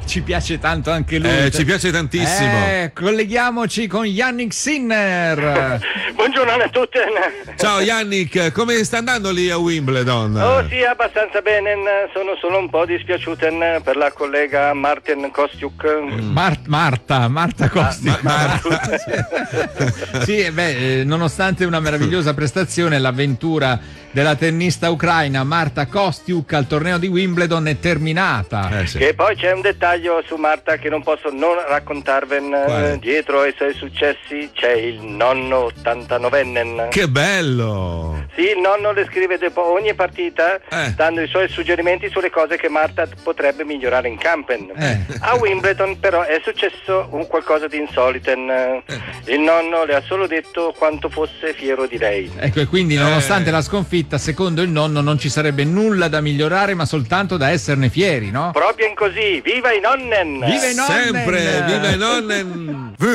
ci piace tanto anche lui. Ci piace tantissimo. Colleghiamoci con Yannick Sinner. Buongiorno a tutti. Ciao Yannick, come sta andando lì a Wimbledon? Oh sì, abbastanza bene. Sono solo un po' dispiaciuto per la collega Martin Kostiuk. Marta Kostiuk. Sì, nonostante una meravigliosa prestazione, l'avventura della tennista ucraina Marta Kostiuk al torneo di Wimbledon è terminata. Sì. E poi c'è un dettaglio su Marta che non posso non raccontarvi. Dietro ai suoi successi c'è il nonno 89enne. Che bello! Sì, il nonno le scrive dopo ogni partita, dando i suoi suggerimenti sulle cose che Marta potrebbe migliorare in campo. A Wimbledon però è successo qualcosa di insolito. Il nonno le ha solo detto quanto fosse fiero di lei. Ecco, e quindi nonostante la sconfitta, secondo il nonno non ci sarebbe nulla da migliorare, ma soltanto da esserne fieri, no? Proprio in così, viva i nonnen! Viva i nonnen! Sempre, viva i nonnen!